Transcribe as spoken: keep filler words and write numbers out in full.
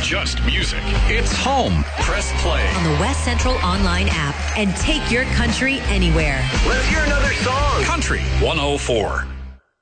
just music. It's home. Press play on the West Central online app and take your country anywhere. Let's hear another song. Country one oh four.